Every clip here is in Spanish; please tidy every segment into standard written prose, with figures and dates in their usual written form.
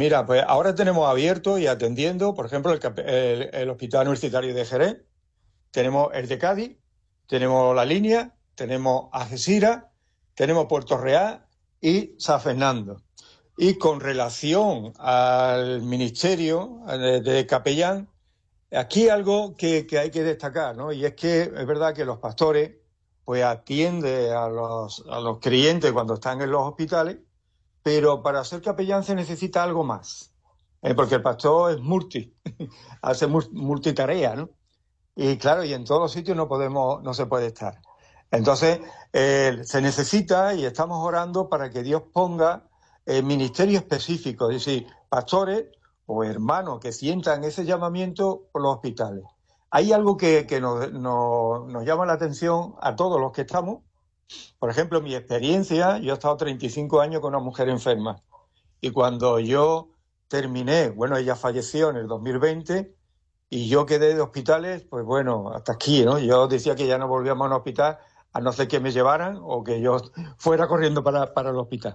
Mira, pues ahora tenemos abierto y atendiendo, por ejemplo, el Hospital Universitario de Jerez, tenemos el de Cádiz, tenemos La Línea, tenemos Algeciras, tenemos Puerto Real y San Fernando. Y con relación al ministerio de capellán, aquí algo que hay que destacar, ¿no? Y es que es verdad que los pastores pues atienden a los creyentes cuando están en los hospitales, pero para ser capellán se necesita algo más, porque el pastor es hace multitarea, ¿no? Y claro, y en todos los sitios no se puede estar. Entonces, se necesita y estamos orando para que Dios ponga ministerio específico, es decir, pastores o hermanos que sientan ese llamamiento por los hospitales. Hay algo que nos llama la atención a todos los que estamos. Por ejemplo, mi experiencia, yo he estado 35 años con una mujer enferma y cuando yo terminé, bueno, ella falleció en el 2020 y yo quedé de hospitales, pues bueno, hasta aquí, ¿no? Yo decía que ya no volvíamos a un hospital a no ser que me llevaran o que yo fuera corriendo para el hospital.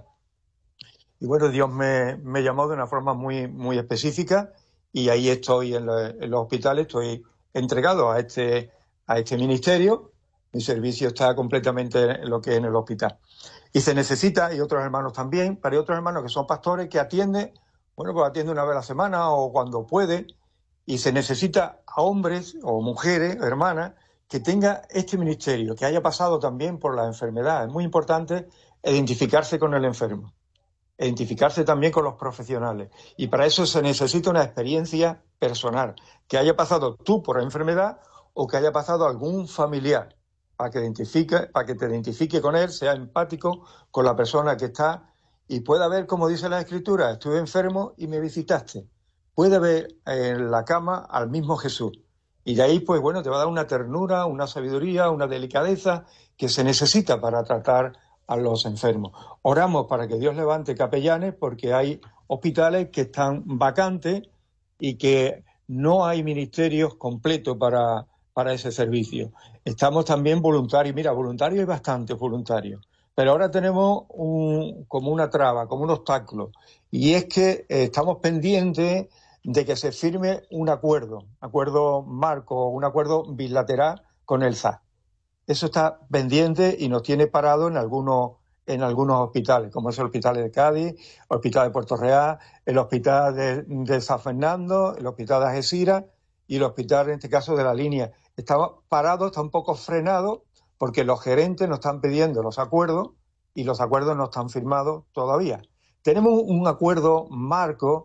Y bueno, Dios me llamó de una forma muy, muy específica y ahí estoy en los hospitales, estoy entregado a este ministerio. Mi servicio está completamente en lo que es en el hospital. Y se necesita, y otros hermanos también, para otros hermanos que son pastores que atienden, bueno, pues atienden una vez a la semana o cuando puede, y se necesita a hombres o mujeres, hermanas, que tengan este ministerio, que haya pasado también por la enfermedad. Es muy importante identificarse con el enfermo, identificarse también con los profesionales. Y para eso se necesita una experiencia personal, que haya pasado tú por la enfermedad o que haya pasado algún familiar, para que te identifique con él, sea empático con la persona que está y pueda ver, como dice la Escritura, estuve enfermo y me visitaste. Puede ver en la cama al mismo Jesús. Y de ahí, pues bueno, te va a dar una ternura, una sabiduría, una delicadeza que se necesita para tratar a los enfermos. Oramos para que Dios levante capellanes porque hay hospitales que están vacantes y que no hay ministerios completos para ese servicio. Estamos también voluntarios. Mira, voluntarios hay bastantes voluntarios. Pero ahora tenemos como una traba, como un obstáculo. Y es que estamos pendientes de que se firme un acuerdo marco, un acuerdo bilateral con el SAT. Eso está pendiente y nos tiene parado en algunos hospitales, como es el Hospital de Cádiz, el Hospital de Puerto Real, el Hospital de San Fernando, el Hospital de Algeciras y el Hospital, en este caso, de La Línea. Está parado, está un poco frenado, porque los gerentes nos están pidiendo los acuerdos y los acuerdos no están firmados todavía. Tenemos un acuerdo marco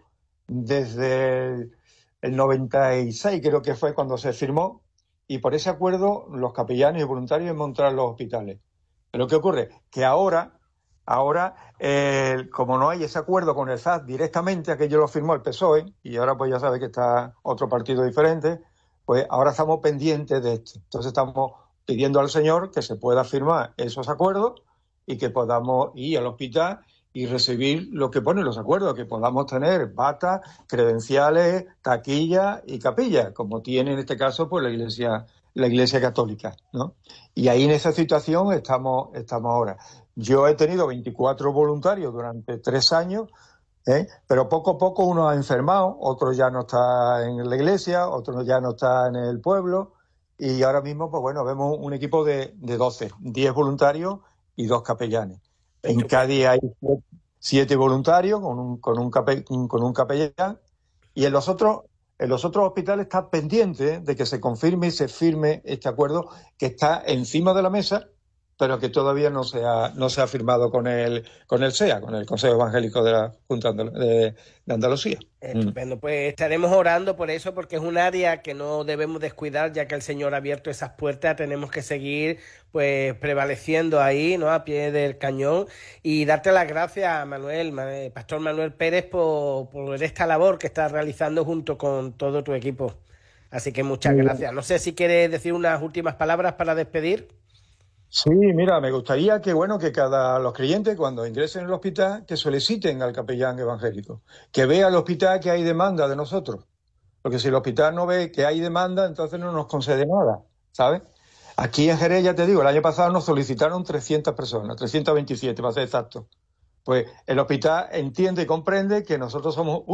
desde el 96, creo que fue cuando se firmó, y por ese acuerdo los capellanes y voluntarios hemos entrado en los hospitales. Pero ¿qué ocurre? Que ahora, como no hay ese acuerdo con el SAT directamente, aquello lo firmó el PSOE, y ahora pues ya sabe que está otro partido diferente, pues ahora estamos pendientes de esto. Entonces estamos pidiendo al Señor que se pueda firmar esos acuerdos y que podamos ir al hospital y recibir lo que ponen los acuerdos, que podamos tener batas, credenciales, taquillas y capillas, como tiene en este caso pues la Iglesia Católica, ¿no? Y ahí en esa situación estamos ahora. Yo he tenido 24 voluntarios durante 3 años, pero poco a poco uno ha enfermado, otro ya no está en la iglesia, otro ya no está en el pueblo, y ahora mismo, pues bueno, vemos un equipo de 12, 10 voluntarios y 2 capellanes. En Cádiz hay 7 voluntarios con un capellán, y en los otros hospitales está pendiente de que se confirme y se firme este acuerdo que está encima de la mesa, pero que todavía no se ha firmado con el SEA, con el Consejo Evangélico de la Junta de Andalucía. Estupendo, pues estaremos orando por eso, porque es un área que no debemos descuidar, ya que el Señor ha abierto esas puertas. Tenemos que seguir pues prevaleciendo ahí, ¿no?, a pie del cañón, y darte las gracias, Pastor Manuel Pérez, por esta labor que estás realizando junto con todo tu equipo. Así que muchas gracias. No sé si quieres decir unas últimas palabras para despedir. Sí, mira, me gustaría que los creyentes cuando ingresen en el hospital que soliciten al capellán evangélico, que vea el hospital que hay demanda de nosotros, porque si el hospital no ve que hay demanda, entonces no nos concede nada, ¿sabes? Aquí en Jerez, ya te digo, el año pasado nos solicitaron 300 personas, 327 para ser exacto. Pues el hospital entiende y comprende que nosotros somos